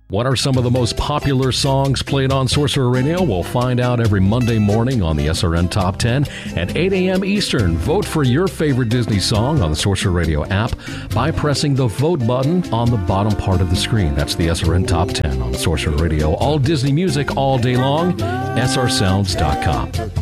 What are some of the most popular songs played on Sorcerer Radio? We'll find out every Monday morning on the SRN Top 10 at 8 a.m. Eastern. Vote for your favorite Disney song on the Sorcerer Radio app by pressing the vote button on the bottom part of the screen. That's the SRN Top 10 on Sorcerer Radio. All Disney music all day long. srsounds.com.